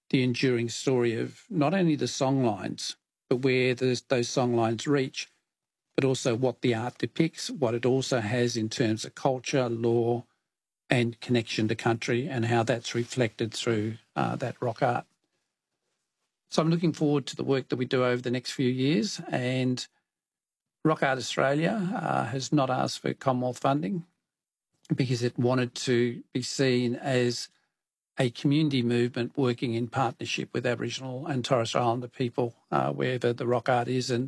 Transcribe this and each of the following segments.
the enduring story of not only the songlines, but where those songlines reach, but also what the art depicts, what it also has in terms of culture, law, and connection to country, and how that's reflected through that rock art. So I'm looking forward to the work that we do over the next few years. And Rock Art Australia has not asked for Commonwealth funding because it wanted to be seen as a community movement working in partnership with Aboriginal and Torres Strait Islander people wherever the rock art is. And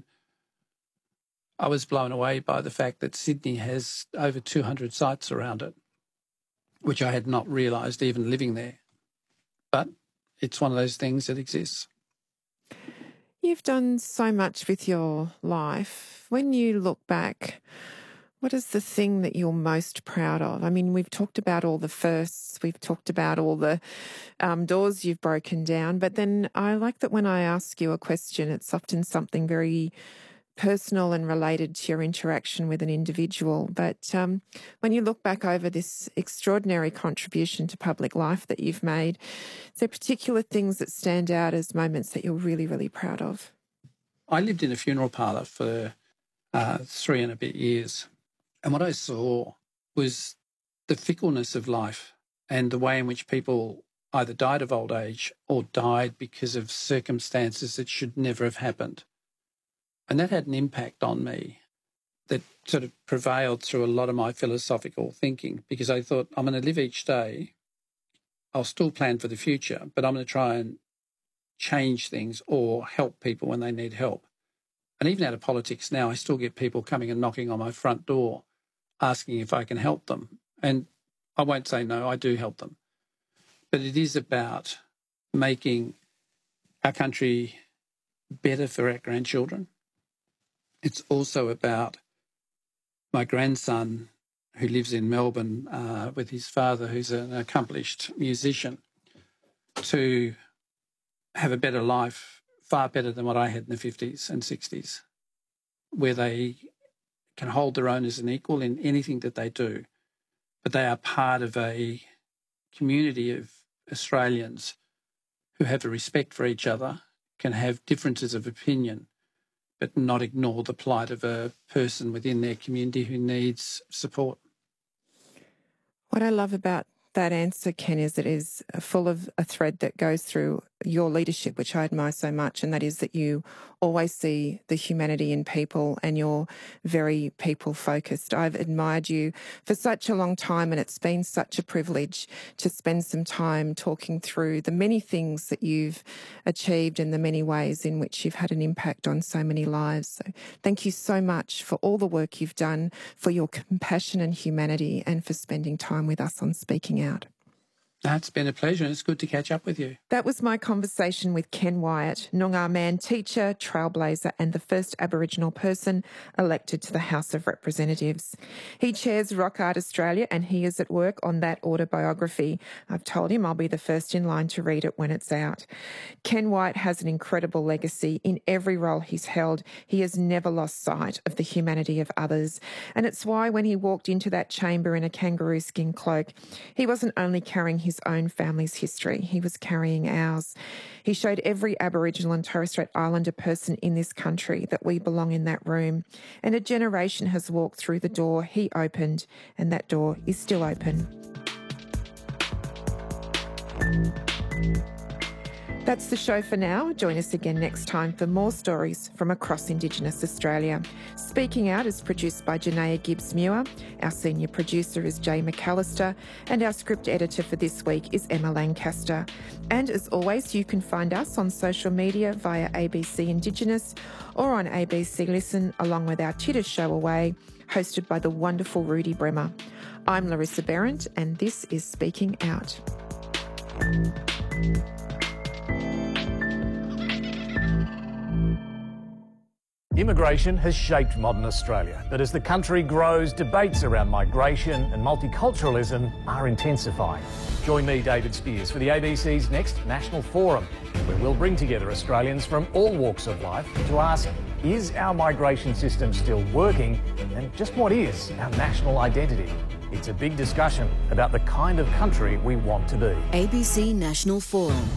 I was blown away by the fact that Sydney has over 200 sites around it, which I had not realised even living there. But it's one of those things that exists. You've done so much with your life. When you look back, what is the thing that you're most proud of? I mean, we've talked about all the firsts, we've talked about all the doors you've broken down, but then I like that when I ask you a question, it's often something very personal and related to your interaction with an individual. But when you look back over this extraordinary contribution to public life that you've made, is there particular things that stand out as moments that you're really, really proud of? I lived in a funeral parlour for 3 and a bit years. And what I saw was the fickleness of life and the way in which people either died of old age or died because of circumstances that should never have happened. And that had an impact on me that sort of prevailed through a lot of my philosophical thinking, because I thought, I'm going to live each day. I'll still plan for the future, but I'm going to try and change things or help people when they need help. And even out of politics now, I still get people coming and knocking on my front door asking if I can help them. And I won't say no, I do help them. But it is about making our country better for our grandchildren. It's also about my grandson, who lives in Melbourne with his father, who's an accomplished musician, to have a better life, far better than what I had in the 50s and 60s, where they can hold their own as an equal in anything that they do, but they are part of a community of Australians who have a respect for each other, can have differences of opinion, but not ignore the plight of a person within their community who needs support. What I love about that answer, Ken, is it is full of a thread that goes through your leadership, which I admire so much, and that is that you always see the humanity in people and you're very people-focused. I've admired you for such a long time, and it's been such a privilege to spend some time talking through the many things that you've achieved and the many ways in which you've had an impact on so many lives. So thank you so much for all the work you've done, for your compassion and humanity, and for spending time with us on Speaking Out. It's been a pleasure. It's good to catch up with you. That was my conversation with Ken Wyatt, Noongar man, teacher, trailblazer, and the first Aboriginal person elected to the House of Representatives. He chairs Rock Art Australia, and he is at work on that autobiography. I've told him I'll be the first in line to read it when it's out. Ken Wyatt has an incredible legacy. In every role he's held, he has never lost sight of the humanity of others. And it's why when he walked into that chamber in a kangaroo skin cloak, he wasn't only carrying his own family's history, he was carrying ours. He showed every Aboriginal and Torres Strait Islander person in this country that we belong in that room. And a generation has walked through the door he opened, and that door is still open. That's the show for now. Join us again next time for more stories from across Indigenous Australia. Speaking Out is produced by Janaea Gibbs-Muir. Our senior producer is Jay McAllister, and our script editor for this week is Emma Lancaster. And as always, you can find us on social media via ABC Indigenous or on ABC Listen, along with our Titter show Away, hosted by the wonderful Rudy Bremer. I'm Larissa Behrendt, and this is Speaking Out. Immigration has shaped modern Australia, but as the country grows, debates around migration and multiculturalism are intensifying. Join me, David Spears, for the ABC's next National Forum, where we'll bring together Australians from all walks of life to ask, is our migration system still working, and just what is our national identity? It's a big discussion about the kind of country we want to be. ABC National Forum.